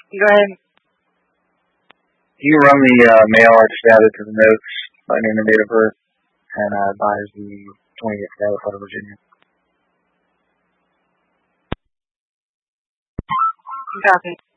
Go ahead. You can run the mail. I just added to the notes my name and date of birth, and advise the 20th day of Virginia. Copy.